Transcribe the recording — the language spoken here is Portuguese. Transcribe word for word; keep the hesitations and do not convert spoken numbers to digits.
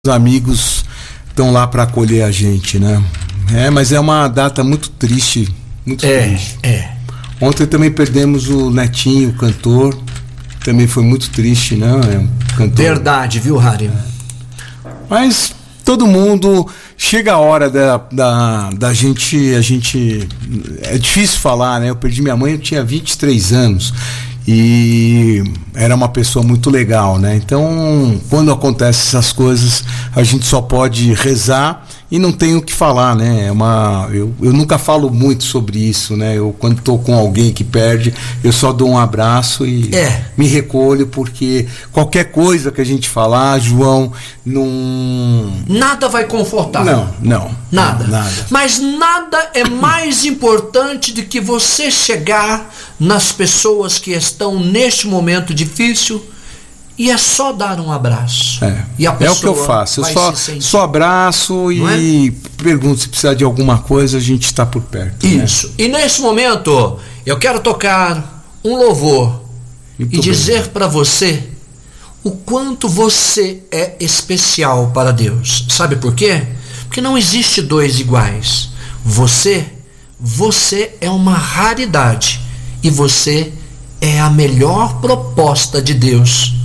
Os amigos estão lá para acolher a gente, né? É, mas é uma data muito triste, muito é, triste. É. Ontem também perdemos o Netinho, o cantor. Também foi muito triste, né? É um cantor. Verdade, viu, Harry? Mas todo mundo chega a hora da, da, da gente, a gente. É difícil falar, né? Eu perdi minha mãe, eu tinha vinte e três anos. E era uma pessoa muito legal, né? Então, quando acontecem essas coisas, a gente só pode rezar e não tem o que falar, né? É uma, eu, eu nunca falo muito sobre isso, né? Eu, quando estou com alguém que perde, eu só dou um abraço e é. me recolho, porque qualquer coisa que a gente falar, João, não... Nada vai confortar. Não, não. Nada. Não, nada. Mas nada é mais importante do que você chegar nas pessoas que estão neste momento difícil e é só dar um abraço. É, e a é o que eu faço. Eu só, só abraço e é? pergunto se precisar de alguma coisa, a gente está por perto. Isso. Né? E nesse momento, eu quero tocar um louvor Muito e dizer para você o quanto você é especial para Deus. Sabe por quê? Porque não existe dois iguais. Você, você é uma raridade. E você é a melhor proposta de Deus